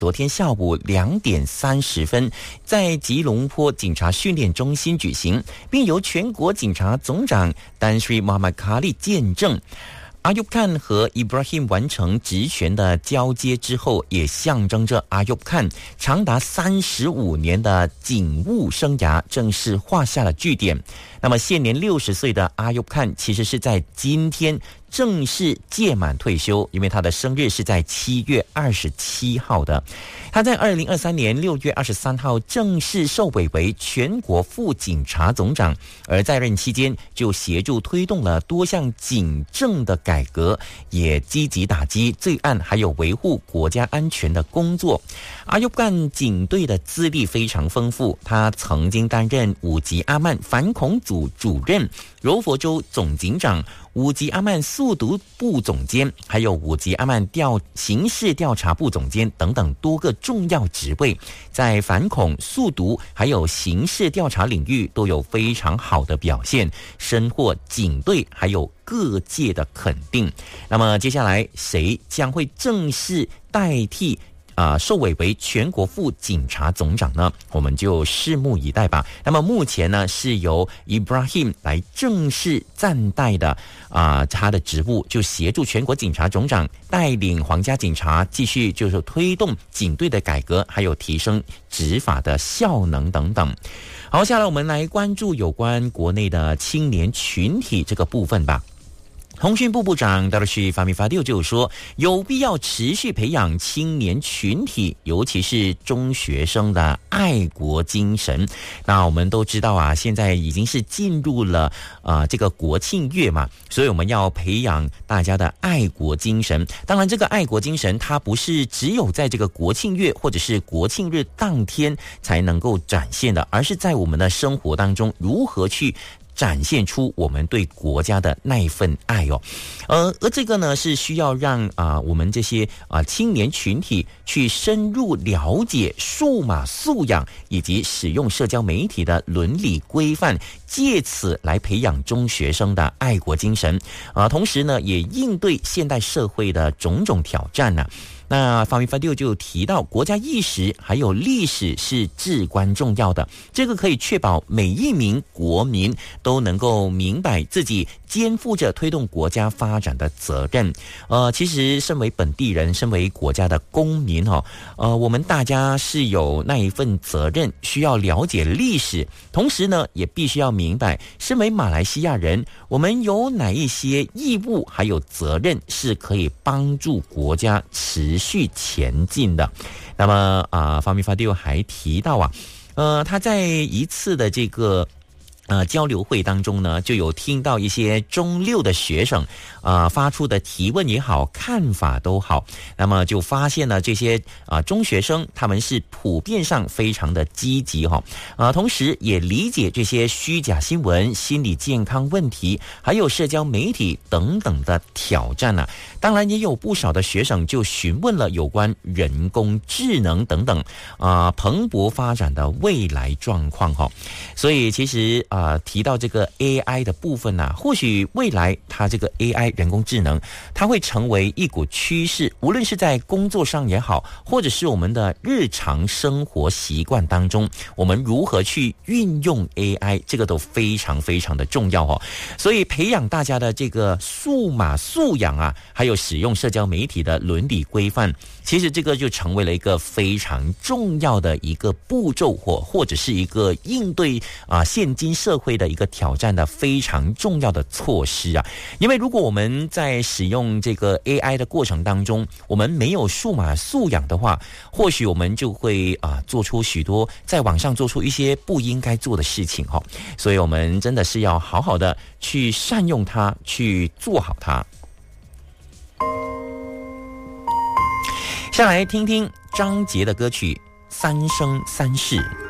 昨天下午2点30分，在吉隆坡警察训练中心举行，并由全国警察总长丹斯里·穆罕默德·卡利见证。阿尤坎和 Ibrahim 完成职权的交接之后，也象征着阿尤坎长达35年的警务生涯正式画下了句点。那么现年60岁的阿尤坎其实是在今天正式届满退休，因为他的生日是在7月27号的。他在2023年6月23号正式受委为全国副警察总长，而在任期间就协助推动了多项警政的改革，也积极打击罪案还有维护国家安全的工作。阿尤坎警队的资历非常丰富，他曾经担任五吉阿曼反恐组主任、柔佛州总警长、五吉阿曼速读部总监，还有五吉阿曼刑事调查部总监等等多个重要职位，在反恐、速读还有刑事调查领域都有非常好的表现，深获警队还有各界的肯定。那么接下来谁将会正式代替受委为全国副警察总长呢？我们就拭目以待吧。那么目前呢，是由 Ibrahim 来正式暂代的他的职务，就协助全国警察总长带领皇家警察继续就是推动警队的改革，还有提升执法的效能等等。好，下来我们来关注有关国内的青年群体这个部分吧。通讯部部长达鲁什法米法蒂就说，有必要持续培养青年群体，尤其是中学生的爱国精神。那我们都知道啊，现在已经是进入了这个国庆月嘛，所以我们要培养大家的爱国精神。当然，这个爱国精神它不是只有在这个国庆月或者是国庆日当天才能够展现的，而是在我们的生活当中如何去展现出我们对国家的那一份爱哦。而这个呢是需要让我们这些青年群体去深入了解数码素养以及使用社交媒体的伦理规范，借此来培养中学生的爱国精神，同时呢也应对现代社会的种种挑战呢。那法米法蒂就提到，国家意识还有历史是至关重要的，这个可以确保每一名国民都能够明白自己肩负着推动国家发展的责任。其实身为本地人，身为国家的公民我们大家是有那一份责任，需要了解历史，同时呢也必须要明白，身为马来西亚人，我们有哪一些义务还有责任是可以帮助国家持续前进的。那么法米法蒂还提到他在一次的这个交流会当中呢，就有听到一些中六的学生发出的提问也好，看法都好，那么就发现了这些中学生他们是普遍上非常的积极同时也理解这些虚假新闻、心理健康问题还有社交媒体等等的挑战当然也有不少的学生就询问了有关人工智能等等蓬勃发展的未来状况所以其实提到这个 AI 的部分或许未来它这个 AI 人工智能它会成为一股趋势，无论是在工作上也好，或者是我们的日常生活习惯当中，我们如何去运用 AI， 这个都非常非常的重要所以培养大家的这个数码素养还有使用社交媒体的伦理规范，其实这个就成为了一个非常重要的一个步骤或者是一个应对现今社会的一个挑战的非常重要的措施因为如果我们在使用这个 AI 的过程当中，我们没有数码素养的话，或许我们就会做出许多在网上做出一些不应该做的事情所以我们真的是要好好的去善用它，去做好它。下来听听张杰的歌曲《三生三世》。